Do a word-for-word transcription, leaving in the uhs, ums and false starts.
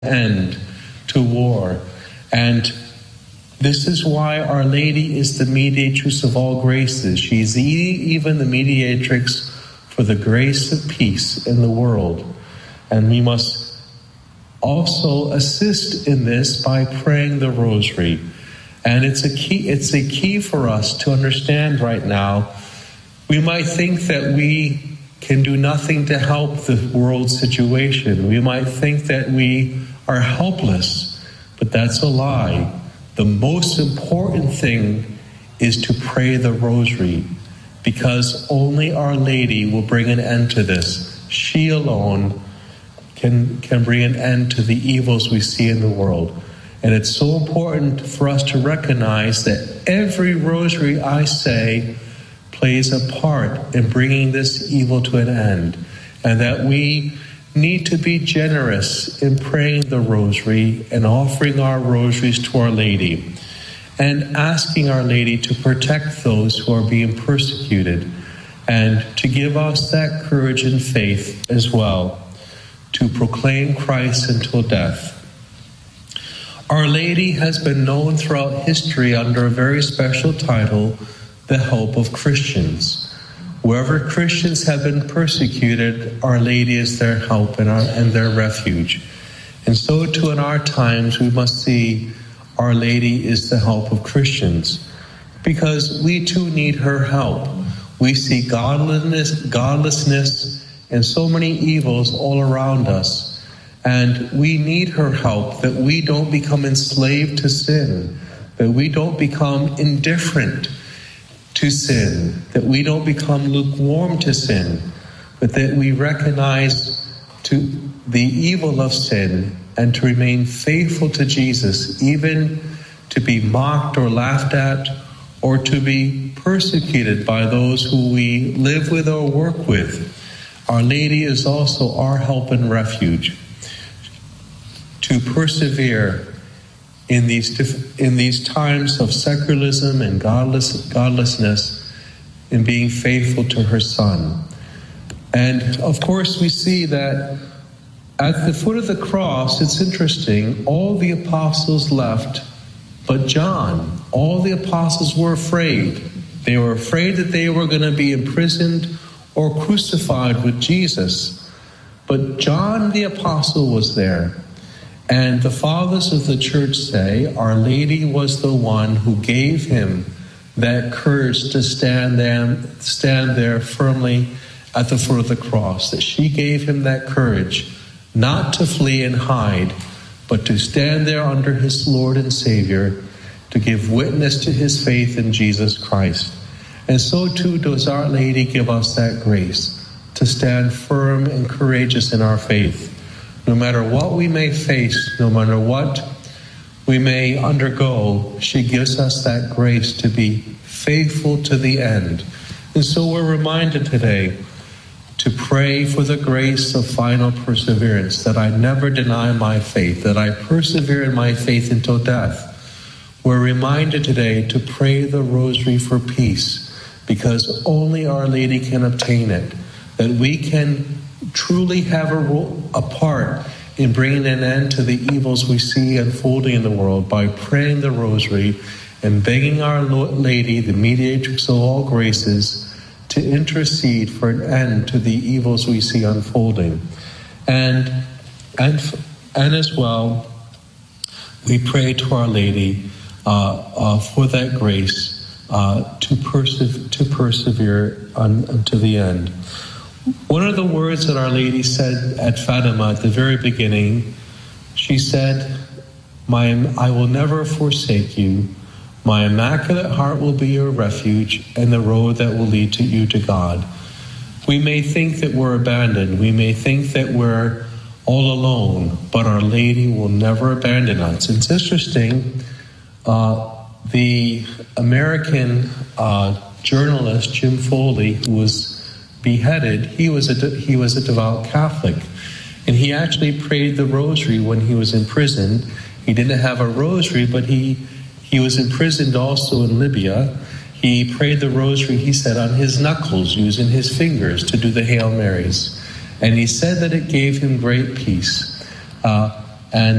end to war. And this is why Our Lady is the mediatrix of all graces. She's even the mediatrix for the grace of peace in the world. And we must also assist in this by praying the rosary. And it's a key, it's a key for us to understand right now. We might think that we can do nothing to help the world situation. We might think that we are helpless, but that's a lie. The most important thing is to pray the rosary, because only Our Lady will bring an end to this. She alone can, can bring an end to the evils we see in the world. And it's so important for us to recognize that every rosary I say plays a part in bringing this evil to an end, and that we need to be generous in praying the rosary and offering our rosaries to Our Lady, and asking Our Lady to protect those who are being persecuted, and to give us that courage and faith as well to proclaim Christ until death. Our Lady has been known throughout history under a very special title, the help of Christians. Wherever Christians have been persecuted, Our Lady is their help and, our, and their refuge. And so too in our times, we must see Our Lady is the help of Christians, because we too need her help. We see godlessness, godlessness and so many evils all around us, and we need her help, that we don't become enslaved to sin, that we don't become indifferent to sin, that we don't become lukewarm to sin, but that we recognize to the evil of sin and to remain faithful to Jesus, even to be mocked or laughed at, or to be persecuted by those who we live with or work with. Our Lady is also our help and refuge to persevere in these in these times of secularism and godless, godlessness, in being faithful to her Son. And of course we see that at the foot of the cross, it's interesting, all the apostles left but John. All the apostles were afraid. They were afraid that they were going to be imprisoned or crucified with Jesus. But John the apostle was there. And the fathers of the church say Our Lady was the one who gave him that courage to stand there, stand there firmly at the foot of the cross. That she gave him that courage not to flee and hide, but to stand there under his Lord and Savior, to give witness to his faith in Jesus Christ. And so too does Our Lady give us that grace to stand firm and courageous in our faith. No matter what we may face, no matter what we may undergo, she gives us that grace to be faithful to the end. And so we're reminded today to pray for the grace of final perseverance, that I never deny my faith, that I persevere in my faith until death. We're reminded today to pray the rosary for peace, because only Our Lady can obtain it, that we can truly have a, role, a part in bringing an end to the evils we see unfolding in the world by praying the rosary and begging Our Lady, the mediatrix of all graces, to intercede for an end to the evils we see unfolding. And, and, and as well, we pray to Our Lady uh, uh, for that grace uh, to, perse- to persevere un- unto the end. One of the words that Our Lady said at Fatima at the very beginning, she said, "My, I will never forsake you. My Immaculate Heart will be your refuge and the road that will lead to you to God." We may think that we're abandoned. We may think that we're all alone, but Our Lady will never abandon us. It's interesting, uh, the American uh, journalist Jim Foley, who was beheaded, he was a de- he was a devout Catholic, and he actually prayed the rosary when he was imprisoned. He didn't have a rosary, but he he was imprisoned also in Libya. He prayed the rosary, he said, on his knuckles, using his fingers to do the Hail Marys, and he said that it gave him great peace. Uh, and